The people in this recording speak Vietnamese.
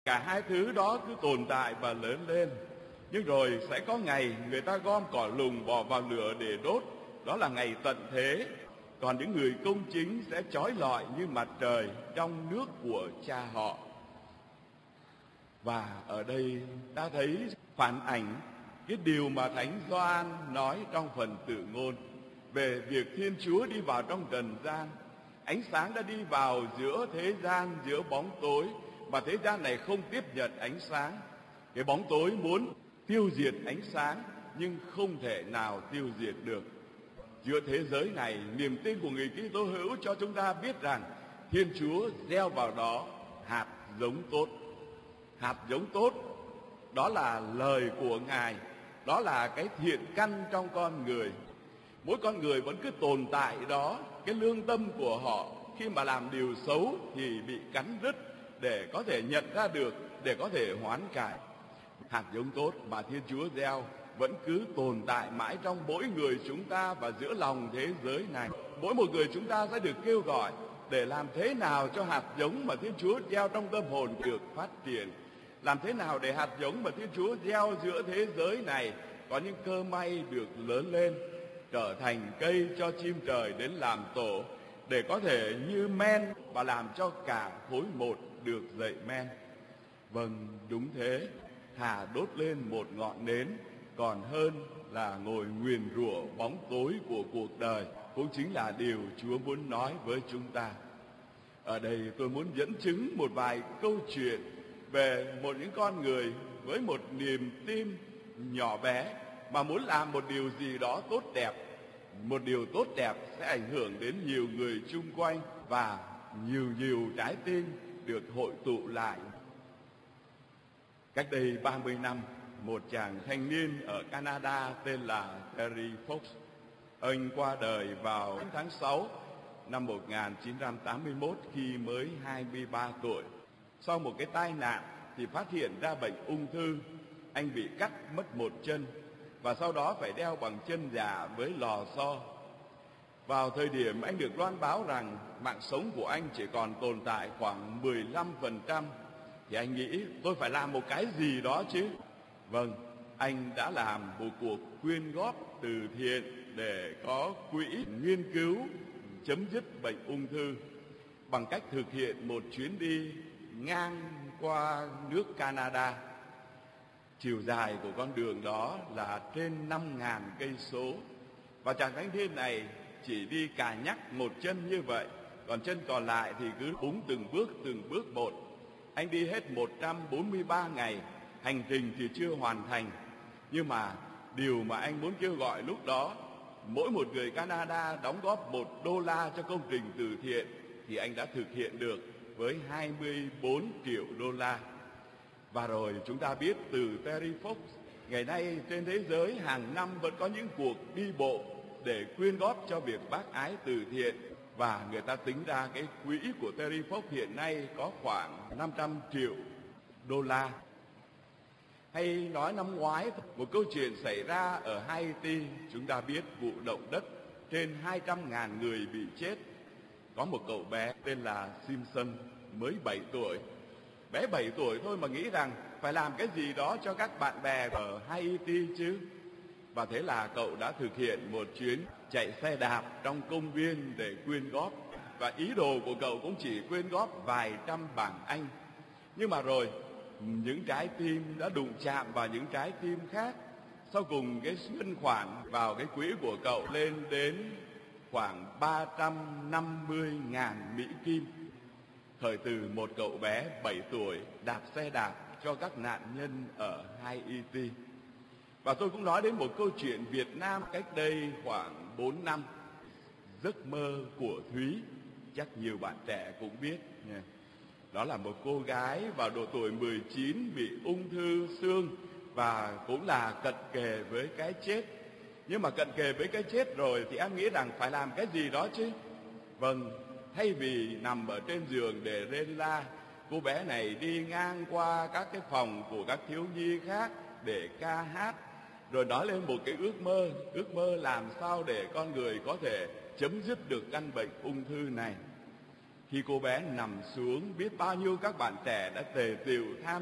Cả hai thứ đó cứ tồn tại và lớn lên. Nhưng rồi sẽ có ngày người ta gom cỏ lùng bỏ vào lửa để đốt. Đó là ngày tận thế. Còn những người công chính sẽ chói lọi như mặt trời trong nước của Cha họ. Và ở đây ta thấy phản ảnh cái điều mà Thánh Gioan nói trong phần Tự ngôn về việc Thiên Chúa đi vào trong trần gian. Ánh sáng đã đi vào giữa thế gian, giữa bóng tối, mà thế gian này không tiếp nhận ánh sáng. Cái bóng tối muốn tiêu diệt ánh sáng nhưng không thể nào tiêu diệt được. Giữa thế giới này, niềm tin của người Kitô hữu cho chúng ta biết rằng Thiên Chúa gieo vào đó hạt giống tốt. Hạt giống tốt đó là lời của Ngài, đó là cái thiện căn trong con người. Mỗi con người vẫn cứ tồn tại đó, cái lương tâm của họ khi mà làm điều xấu thì bị cắn rứt để có thể nhận ra được, để có thể hoán cải. Hạt giống tốt mà Thiên Chúa gieo vẫn cứ tồn tại mãi trong mỗi người chúng ta và giữa lòng thế giới này. Mỗi một người chúng ta sẽ được kêu gọi để làm thế nào cho hạt giống mà Thiên Chúa gieo trong tâm hồn được phát triển. Làm thế nào để hạt giống mà Thiên Chúa gieo giữa thế giới này có những cơ may được lớn lên, trở thành cây cho chim trời đến làm tổ, để có thể như men và làm cho cả khối một được dậy men. Vâng, đúng thế, thà đốt lên một ngọn nến còn hơn là ngồi nguyền rủa bóng tối của cuộc đời, cũng chính là điều Chúa muốn nói với chúng ta. Ở đây tôi muốn dẫn chứng một vài câu chuyện về những con người với một niềm tin nhỏ bé mà muốn làm một điều gì đó tốt đẹp. Một điều tốt đẹp sẽ ảnh hưởng đến nhiều người chung quanh và nhiều trái tim được hội tụ lại. Cách đây 30 năm, một chàng thanh niên ở Canada tên là Terry Fox, anh qua đời vào tháng 6 năm 1981 khi mới 23 tuổi. Sau một cái tai nạn thì phát hiện ra bệnh ung thư. Anh bị cắt mất một chân và sau đó phải đeo bằng chân giả với lò xo. Vào thời điểm anh được loan báo rằng mạng sống của anh chỉ còn tồn tại khoảng 15%, thì anh nghĩ tôi phải làm một cái gì đó chứ. Vâng, anh đã làm một cuộc quyên góp từ thiện để có quỹ nghiên cứu chấm dứt bệnh ung thư bằng cách thực hiện một chuyến đi ngang qua nước Canada. Chiều dài của con đường đó là trên 5.000 cây số, và chàng thanh niên này chỉ đi cà nhắc một chân như vậy, còn chân còn lại thì cứ búng từng bước một. Anh đi hết 143 ngày, hành trình thì chưa hoàn thành. Nhưng mà điều mà anh muốn kêu gọi lúc đó, mỗi một người Canada đóng góp $1 cho công trình từ thiện, thì anh đã thực hiện được với 24 triệu đô la. Và rồi chúng ta biết từ Terry Fox, ngày nay trên thế giới hàng năm vẫn có những cuộc đi bộ để quyên góp cho việc bác ái từ thiện. Và người ta tính ra cái quỹ của Terry Fox hiện nay có khoảng 500 triệu đô la. Hay nói năm ngoái, một câu chuyện xảy ra ở Haiti, chúng ta biết vụ động đất, trên 200.000 người bị chết. Có một cậu bé tên là Simpson, mới 7 tuổi. Bé 7 tuổi thôi mà nghĩ rằng phải làm cái gì đó cho các bạn bè ở Haiti chứ. Và thế là cậu đã thực hiện một chuyến chạy xe đạp trong công viên để quyên góp. Và ý đồ của cậu cũng chỉ quyên góp vài trăm bảng Anh. Nhưng mà rồi những trái tim đã đụng chạm vào những trái tim khác. Sau cùng cái ngân khoản vào cái quỹ của cậu lên đến khoảng 350.000 Mỹ Kim. Thời từ một cậu bé 7 tuổi đạp xe đạp cho các nạn nhân ở Haiti. Và tôi cũng nói đến một câu chuyện Việt Nam cách đây khoảng 4 năm. Giấc mơ của Thúy, chắc nhiều bạn trẻ cũng biết. Đó là một cô gái vào độ tuổi 19 bị ung thư xương và cũng là cận kề với cái chết. Nhưng mà cận kề với cái chết rồi thì em nghĩ rằng phải làm cái gì đó chứ. Vâng, thay vì nằm ở trên giường để rên la, cô bé này đi ngang qua các cái phòng của các thiếu nhi khác để ca hát, rồi nói lên một cái ước mơ làm sao để con người có thể chấm dứt được căn bệnh ung thư này. Khi cô bé nằm xuống, biết bao nhiêu các bạn trẻ đã tề tựu tham